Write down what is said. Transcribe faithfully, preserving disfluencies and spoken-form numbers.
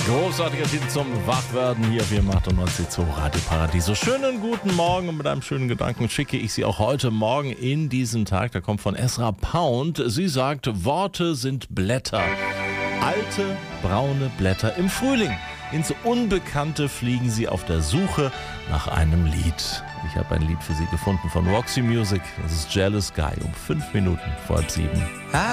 Großartiger Titel zum Wachwerden hier auf Ihrem achtundneunzig Komma zwei Radio Paradiso. Schönen guten Morgen und mit einem schönen Gedanken schicke ich Sie auch heute Morgen in diesen Tag. Der kommt von Ezra Pound. Sie sagt, Worte sind Blätter. Alte, braune Blätter im Frühling. Ins Unbekannte fliegen sie auf der Suche nach einem Lied. Ich habe ein Lied für Sie gefunden von Roxy Music. Das ist Jealous Guy um fünf Minuten vor halb sieben.